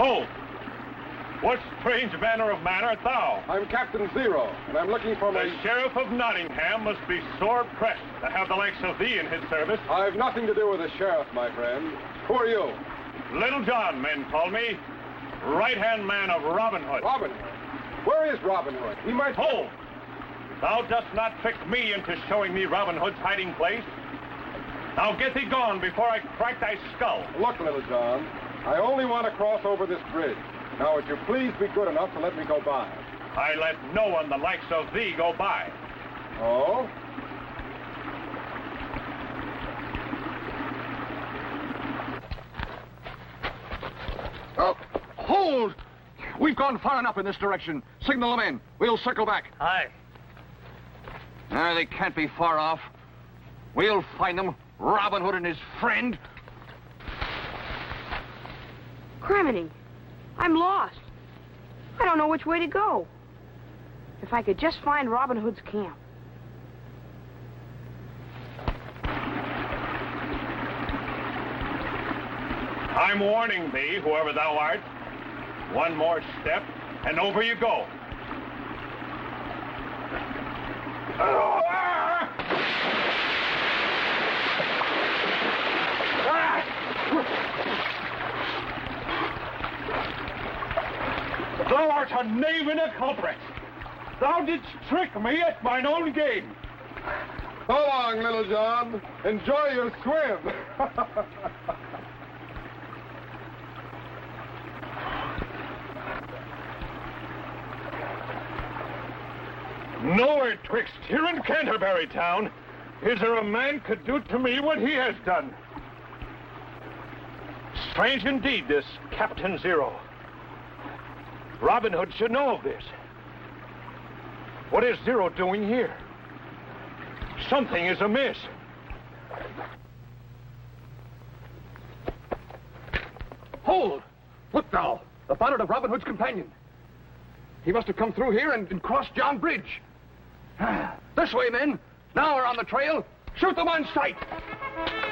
Ho! What strange manner of man art thou? I'm Captain Zero, and I'm looking for The Sheriff of Nottingham must be sore pressed to have the likes of thee in his service. I've nothing to do with the sheriff, my friend. Who are you? Little John, men call me. Right-hand man of Robin Hood. Robin Hood? Where is Robin Hood? He might... Ho! Thou dost not trick me into showing me Robin Hood's hiding place. Now get thee gone before I crack thy skull. Look, Little John, I only want to cross over this bridge. Now, would you please be good enough to let me go by? I let no one the likes of thee go by. Oh? Oh, hold! We've gone far enough in this direction. Signal them in. We'll circle back. Aye. They can't be far off. We'll find them. Robin Hood and his friend. Criminy, I'm lost. I don't know which way to go. If I could just find Robin Hood's camp. I'm warning thee, whoever thou art. One more step, and over you go. Thou art a knave and a culprit. Thou didst trick me at mine own game. So long, Little John. Enjoy your swim. Nowhere twixt here and Canterbury town is there a man could do to me what he has done. Strange indeed, this Captain Zero. Robin Hood should know of this. What is Zero doing here? Something is amiss. Hold! Look now, the bonnet of Robin Hood's companion. He must have come through here and crossed John Bridge. This way, men. Now we're on the trail. Shoot them on sight.